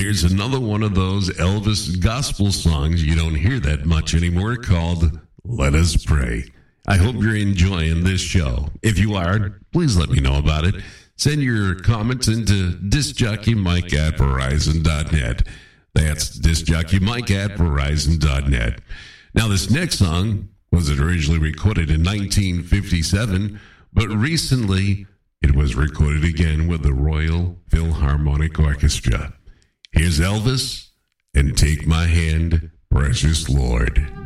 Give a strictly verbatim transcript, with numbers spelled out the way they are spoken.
here's another one of those Elvis gospel songs you don't hear that much anymore called Let Us Pray. I hope you're enjoying this show. If you are, please let me know about it. Send your comments into discjockeymike at verizon dot net. That's discjockeymike at verizon dot net. Now, this next song was originally recorded in nineteen fifty-seven, but recently it was recorded again with the Royal Philharmonic Orchestra. Here's Elvis and Take My Hand, Precious Lord.